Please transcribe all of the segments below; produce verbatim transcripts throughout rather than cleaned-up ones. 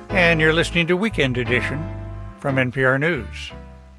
And you're listening to Weekend Edition from N P R News.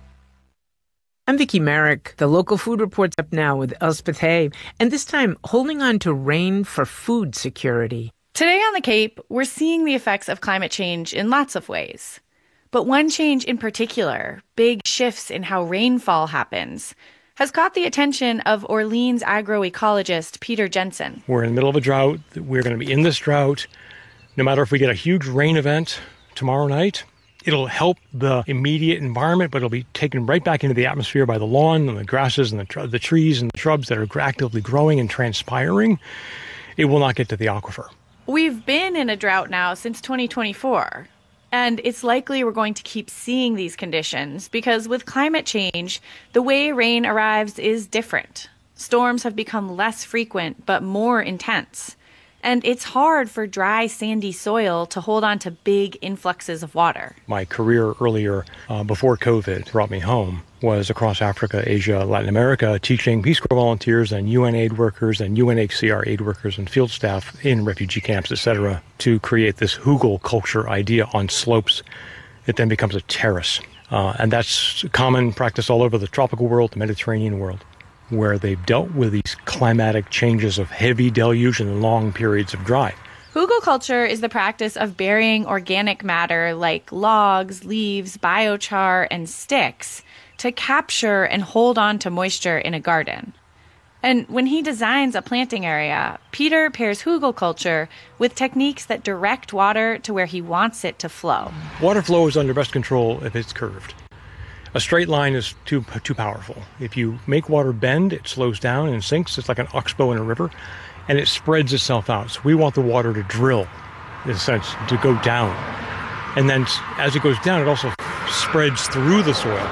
I'm Vicki Merrick. The local food report's up now with Elspeth Hay, and this time holding on to rain for food security. Today on the Cape, we're seeing the effects of climate change in lots of ways. But one change in particular, big shifts in how rainfall happens, has caught the attention of Orleans agroecologist Peter Jensen. We're in the middle of a drought. We're going to be in this drought. No matter if we get a huge rain event tomorrow night, it'll help the immediate environment, but it'll be taken right back into the atmosphere by the lawn and the grasses and the, tr- the trees and the shrubs that are actively growing and transpiring. It will not get to the aquifer. We've been in a drought now since twenty twenty-four, and it's likely we're going to keep seeing these conditions because with climate change, the way rain arrives is different. Storms have become less frequent but more intense. And it's hard for dry, sandy soil to hold on to big influxes of water. My career earlier, uh, before COVID brought me home, was across Africa, Asia, Latin America, teaching Peace Corps volunteers and U N aid workers and U N H C R aid workers and field staff in refugee camps, et cetera, to create this hugel culture idea on slopes. It then becomes a terrace. Uh, and that's common practice all over the tropical world, the Mediterranean world, where they've dealt with these climatic changes of heavy deluge and long periods of dry. Hugelkultur is the practice of burying organic matter like logs, leaves, biochar, and sticks to capture and hold on to moisture in a garden. And when he designs a planting area, Peter pairs hugelkultur with techniques that direct water to where he wants it to flow. Water flow is under best control if it's curved. A straight line is too too powerful. If you make water bend, it slows down and sinks. It's like an oxbow in a river, and it spreads itself out. So we want the water to drill, in a sense, to go down. And then as it goes down, it also spreads through the soil,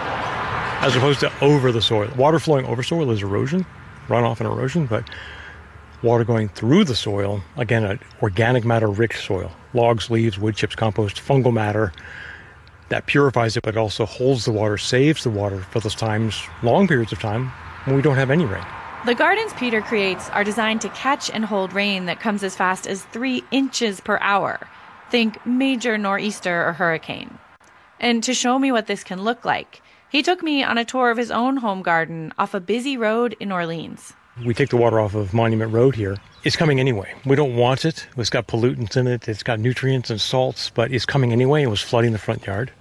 as opposed to over the soil. Water flowing over soil is erosion, runoff and erosion, but water going through the soil, again, an organic matter-rich soil, logs, leaves, wood chips, compost, fungal matter, that purifies it, but also holds the water, saves the water for those times, long periods of time, when we don't have any rain. The gardens Peter creates are designed to catch and hold rain that comes as fast as three inches per hour. Think major nor'easter or hurricane. And to show me what this can look like, he took me on a tour of his own home garden off a busy road in Orleans. We take the water off of Monument Road here. It's coming anyway. We don't want it. It's got pollutants in it. It's got nutrients and salts, but it's coming anyway. It was flooding the front yard.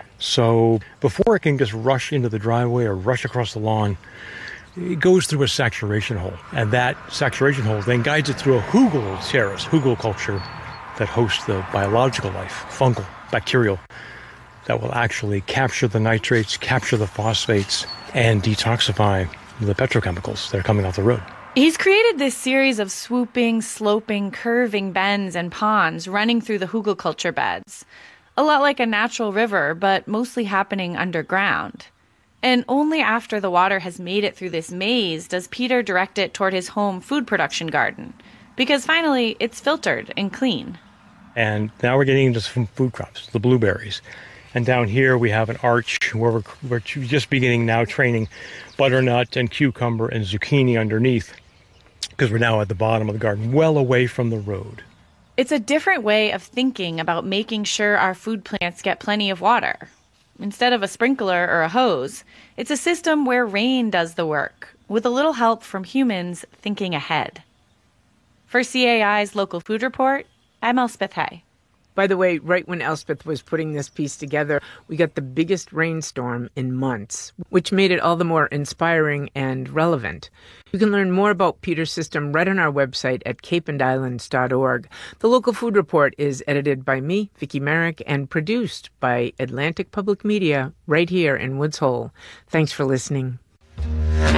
So before it can just rush into the driveway or rush across the lawn, it goes through a saturation hole. And that saturation hole then guides it through a hugel terrace, hugelkultur, that hosts the biological life, fungal, bacterial, that will actually capture the nitrates, capture the phosphates, and detoxify the petrochemicals that are coming off the road. He's created this series of swooping, sloping, curving bends and ponds running through the hugelkultur beds. A lot like a natural river, but mostly happening underground. And only after the water has made it through this maze does Peter direct it toward his home food production garden, because finally it's filtered and clean. And now we're getting into some food crops, the blueberries. And down here we have an arch where we're, we're just beginning now training butternut and cucumber and zucchini underneath, because we're now at the bottom of the garden, well away from the road. It's a different way of thinking about making sure our food plants get plenty of water. Instead of a sprinkler or a hose, it's a system where rain does the work, with a little help from humans thinking ahead. For C A I's Local Food Report, I'm Elspeth Hay. By the way, right when Elspeth was putting this piece together, we got the biggest rainstorm in months, which made it all the more inspiring and relevant. You can learn more about Peter's system right on our website at cape and islands dot org. The Local Food Report is edited by me, Vicki Merrick, and produced by Atlantic Public Media right here in Woods Hole. Thanks for listening.